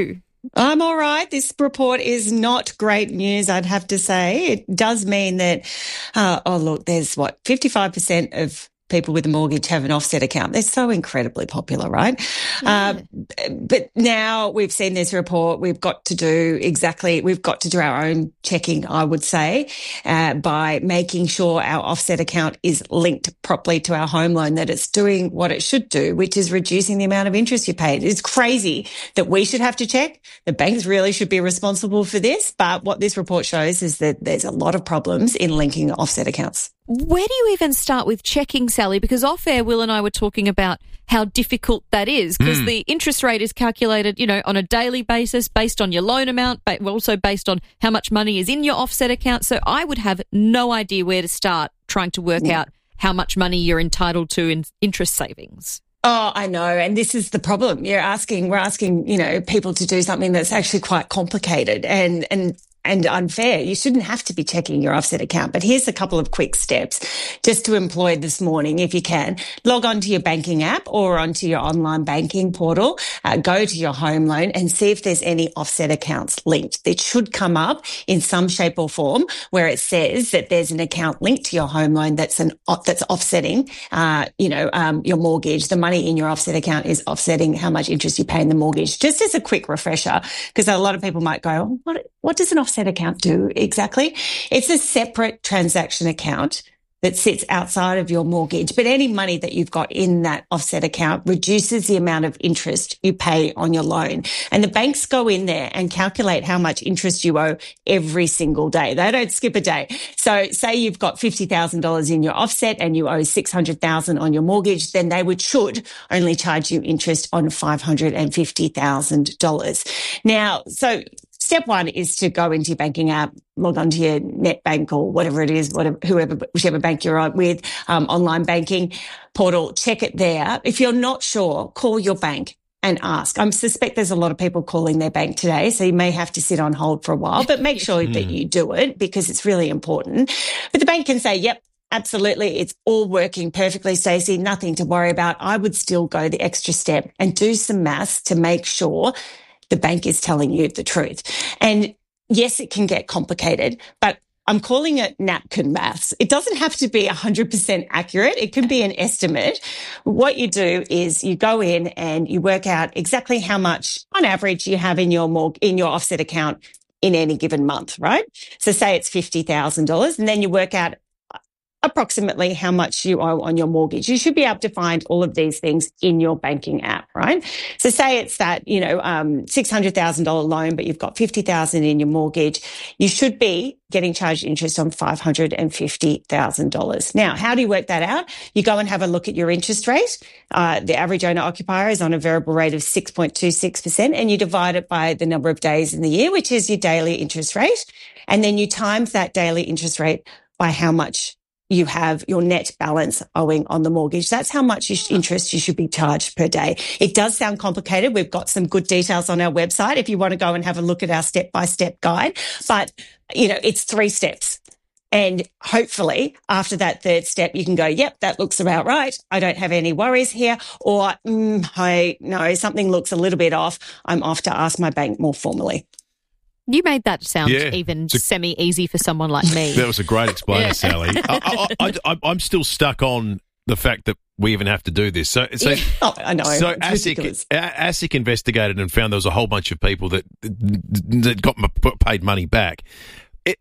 I'm all right. This report is not great news, I'd have to say. It does mean that, uh, oh, look, there's what, fifty-five percent of people with a mortgage have an offset account. They're so incredibly popular, right? Yeah. Uh, but now we've seen this report. We've got to do exactly, we've got to do our own checking, I would say, uh, by making sure our offset account is linked properly to our home loan, that it's doing what it should do, which is reducing the amount of interest you pay. It's crazy that we should have to check. The banks really should be responsible for this. But what this report shows is that there's a lot of problems in linking offset accounts. Where do you even start with checking, Sally? Because off air, Will and I were talking about how difficult that is, because mm. the interest rate is calculated, you know, on a daily basis based on your loan amount, but also based on how much money is in your offset account. So I would have no idea where to start trying to work yeah. out how much money you're entitled to in interest savings. Oh, I know. And this is the problem. You're asking, we're asking, you know, people to do something that's actually quite complicated and, and, and unfair. You shouldn't have to be checking your offset account. But here's a couple of quick steps just to employ this morning, if you can. Log on to your banking app or onto your online banking portal. Uh, go to your home loan and see if there's any offset accounts linked. It should come up in some shape or form where it says that there's an account linked to your home loan that's an that's offsetting, uh, you know, um, your mortgage. The money in your offset account is offsetting how much interest you pay in the mortgage. Just as a quick refresher, because a lot of people might go, oh, what, what does an offset offset account do exactly? It's a separate transaction account that sits outside of your mortgage, but any money that you've got in that offset account reduces the amount of interest you pay on your loan. And the banks go in there and calculate how much interest you owe every single day. They don't skip a day. So say you've got fifty thousand dollars in your offset and you owe six hundred thousand dollars on your mortgage, then they would should only charge you interest on five hundred fifty thousand dollars. Now, so step one is to go into your banking app, log onto your net bank or whatever it is, whatever, whoever, whichever bank you're on with, um, online banking portal, check it there. If you're not sure, call your bank and ask. I suspect there's a lot of people calling their bank today, so you may have to sit on hold for a while, but make sure that you do it because it's really important. But the bank can say, yep, absolutely, it's all working perfectly, Stacey, nothing to worry about. I would still go the extra step and do some maths to make sure the bank is telling you the truth. And yes, it can get complicated, but I'm calling it napkin maths. It doesn't have to be one hundred percent accurate. It can be an estimate. What you do is you go in and you work out exactly how much on average you have in your morg- in your offset account in any given month, right? So say it's fifty thousand dollars and then you work out approximately how much you owe on your mortgage. You should be able to find all of these things in your banking app, right? So say it's that, you know, um, six hundred thousand dollars loan, but you've got fifty thousand dollars in your mortgage. You should be getting charged interest on five hundred fifty thousand dollars. Now, how do you work that out? You go and have a look at your interest rate. Uh, the average owner occupier is on a variable rate of six point two six percent and you divide it by the number of days in the year, which is your daily interest rate. And then you times that daily interest rate by how much you have your net balance owing on the mortgage. That's how much interest you should be charged per day. It does sound complicated. We've got some good details on our website if you want to go and have a look at our step-by-step guide. But, you know, it's three steps. And hopefully after that third step, you can go, yep, that looks about right. I don't have any worries here. Or, mm, hey, no, something looks a little bit off. I'm off to ask my bank more formally. You made that sound Yeah. even semi-easy for someone like me. That was a great explainer, Yeah. Sally. I, I, I, I'm still stuck on the fact that we even have to do this. So, so, oh, I know. so It's ASIC, ridiculous. ASIC investigated and found there was a whole bunch of people that that got m- paid money back. It,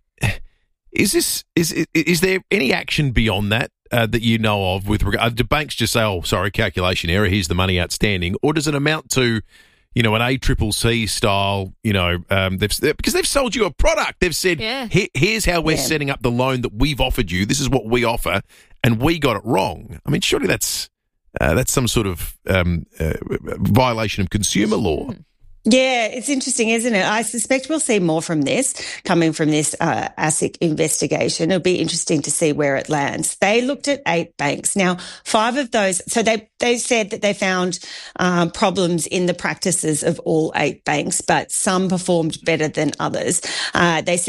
is this is is there any action beyond that uh, that you know of with regard? Do banks just say, "Oh, sorry, calculation error. Here's the money outstanding," or does it amount to, you know, an A C C C style, you know, um, they've, because they've sold you a product. They've said, Yeah. Here, here's how we're Yeah. setting up the loan that we've offered you. This is what we offer, and we got it wrong. I mean, surely that's uh, that's some sort of um, uh, violation of consumer law. Yeah, it's interesting, isn't it? I suspect we'll see more from this, coming from this uh, ASIC investigation. It'll be interesting to see where it lands. They looked at eight banks. Now, five of those, so they, they said that they found um, problems in the practices of all eight banks, but some performed better than others. Uh, they said that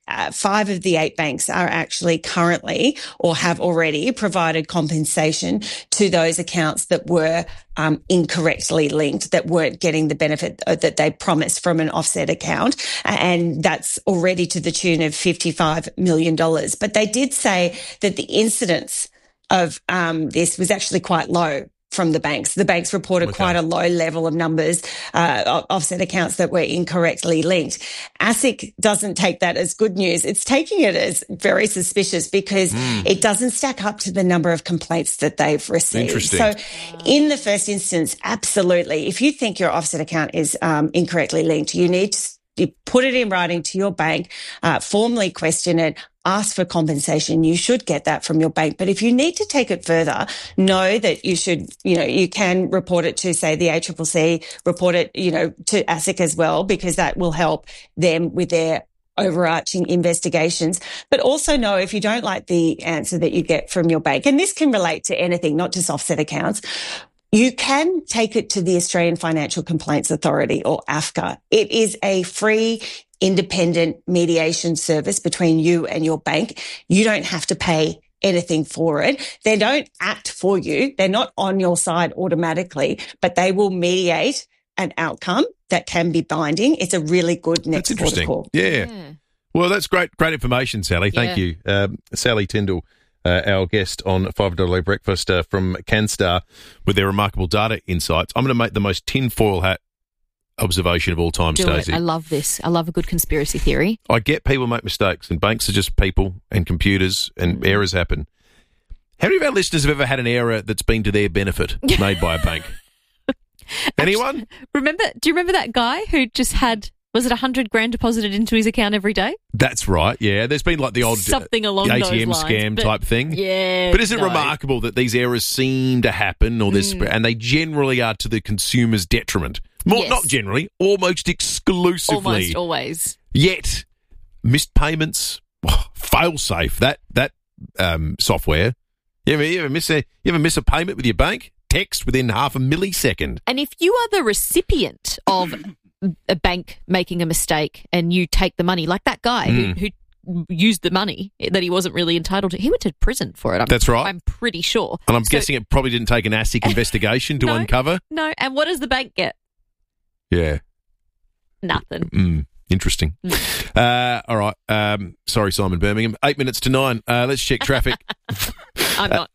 uh, five of the eight banks are actually currently or have already provided compensation to those accounts that were um, incorrectly linked, that weren't getting the benefit that they promised from an offset account. And that's already to the tune of fifty-five million dollars. But they did say that the incidence of um, this was actually quite low from the banks. The banks reported okay. quite a low level of numbers, uh, offset accounts that were incorrectly linked. ASIC doesn't take that as good news. It's taking it as very suspicious because mm. it doesn't stack up to the number of complaints that they've received. Interesting. So in the first instance, absolutely, if you think your offset account is um, incorrectly linked, you need to you put it in writing to your bank, uh, formally question it, ask for compensation. You should get that from your bank. But if you need to take it further, know that you should, you know, you can report it to, say, the A C C C, report it, you know, to ASIC as well, because that will help them with their overarching investigations. But also know if you don't like the answer that you get from your bank, and this can relate to anything, not just offset accounts, you can take it to the Australian Financial Complaints Authority, or A F C A. It is a free, independent mediation service between you and your bank. You don't have to pay anything for it. They don't act for you. They're not on your side automatically, but they will mediate an outcome that can be binding. It's a really good next protocol. Yeah. yeah. Well, that's great, great information, Sally. Thank yeah. you. Um, Sally Tyndall. Uh, our guest on five dollar Breakfast uh, from CanStar with their remarkable data insights. I'm going to make the most tinfoil hat observation of all time, Do Stacey. it. I love this. I love a good conspiracy theory. I get people make mistakes, and banks are just people and computers, and mm. errors happen. How many of our listeners have ever had an error that's been to their benefit made by a bank? Anyone? Actually, remember? Do you remember that guy who just had... Was it one hundred grand deposited into his account every day? That's right, yeah. There's been like the old Something along the A T M those lines, scam type thing. Yeah. But is it no. remarkable that these errors seem to happen, or this, mm. and they generally are to the consumer's detriment? More, yes. Not generally, almost exclusively. Almost always. Yet, missed payments, oh, fail safe, that, that um, software. You ever, you, ever miss a, you ever miss a payment with your bank? Text within half a millisecond. And if you are the recipient of a bank making a mistake and you take the money, like that guy mm. who, who used the money that he wasn't really entitled to, he went to prison for it. I'm, That's right. I'm pretty sure. And I'm so, guessing it probably didn't take an ASIC investigation to no, uncover. No, and what does the bank get? Yeah. Nothing. Mm. Interesting. Mm. Uh, all right. Um, sorry, Simon Birmingham. Eight minutes to nine. Uh, let's check traffic. I'm not.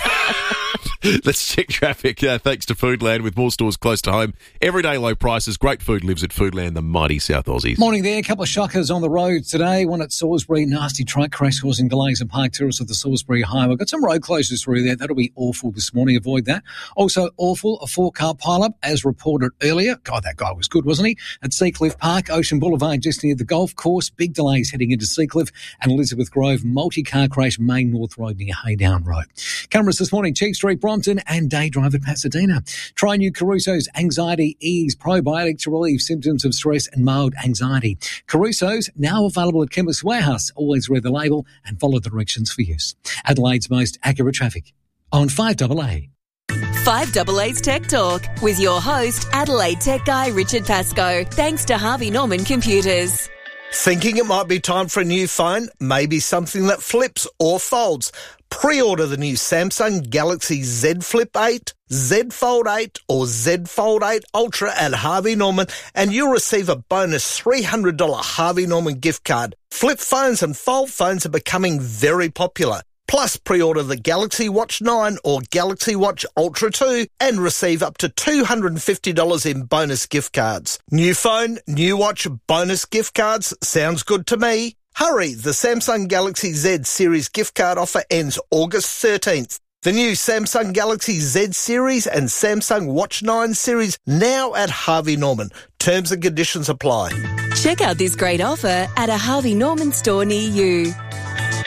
Let's check traffic. Uh, thanks to Foodland, with more stores close to home. Everyday low prices. Great food lives at Foodland, the mighty South Aussies. Morning there. A couple of shockers on the road today. One at Salisbury. Nasty truck crash causing delays in Park Terrace of the Salisbury Highway. Got some road closures through there. That'll be awful this morning. Avoid that. Also awful, a four-car pile-up, as reported earlier. God, that guy was good, wasn't he? At Seacliff Park, Ocean Boulevard, just near the golf course. Big delays heading into Seacliff and Elizabeth Grove. Multi-car crash, Main North Road near Haydown Road. Cameras this morning, Cheek Street, Brompton, and Day Drive at Pasadena. Try new Caruso's Anxiety Ease Probiotic to relieve symptoms of stress and mild anxiety. Caruso's now available at Chemist Warehouse. Always read the label and follow the directions for use. Adelaide's most accurate traffic on five double A. five double A's Tech Talk with your host, Adelaide Tech Guy Richard Pascoe. Thanks to Harvey Norman Computers. Thinking it might be time for a new phone? Maybe something that flips or folds? Pre-order the new Samsung Galaxy Z Flip eight, Z Fold eight or Z Fold eight Ultra at Harvey Norman and you'll receive a bonus three hundred dollars Harvey Norman gift card. Flip phones and fold phones are becoming very popular. Plus, pre-order the Galaxy Watch nine or Galaxy Watch Ultra two and receive up to two hundred fifty dollars in bonus gift cards. New phone, new watch, bonus gift cards. Sounds good to me. Hurry, the Samsung Galaxy Z Series gift card offer ends August thirteenth. The new Samsung Galaxy Z Series and Samsung Watch nine Series now at Harvey Norman. Terms and conditions apply. Check out this great offer at a Harvey Norman store near you.